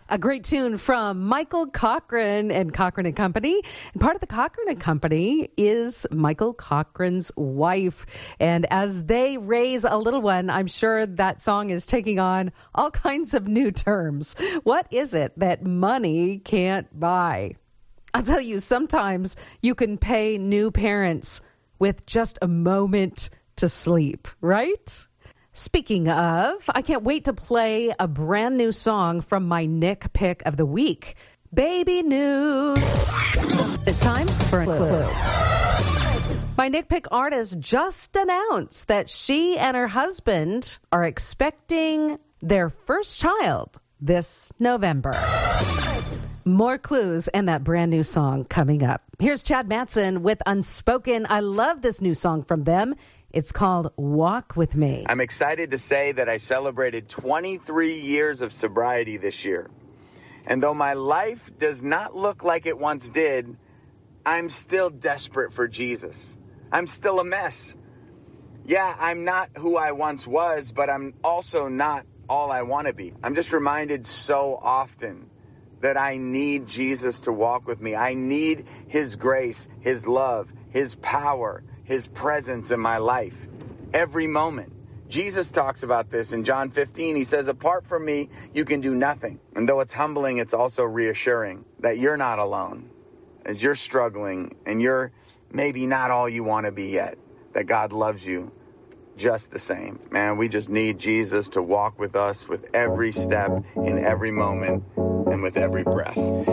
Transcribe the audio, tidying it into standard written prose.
A great tune from Michael Cochran and Cochran and Company. And part of the Cochran and Company is Michael Cochran's wife. And as they raise a little one, I'm sure that song is taking on all kinds of new terms. What is it that money can't buy? I'll tell you, sometimes you can pay new parents with just a moment to sleep, right? Speaking of, I can't wait to play a brand new song from my Nick pick of the week, Baby News. It's time for a clue. My Nick pick artist just announced that she and her husband are expecting their first child this November. More clues and that brand new song coming up. Here's Chad Matson with Unspoken. I love this new song from them. It's called Walk With Me. I'm excited to say that I celebrated 23 years of sobriety this year. And though my life does not look like it once did, I'm still desperate for Jesus. I'm still a mess. Yeah, I'm not who I once was, but I'm also not all I want to be. I'm just reminded so often that I need Jesus to walk with me. I need his grace, his love, his power, his presence in my life every moment. Jesus talks about this in John 15. He says, apart from me, you can do nothing. And though it's humbling, it's also reassuring that you're not alone as you're struggling and you're maybe not all you want to be yet, that God loves you just the same. Man, we just need Jesus to walk with us with every step in every moment and with every breath.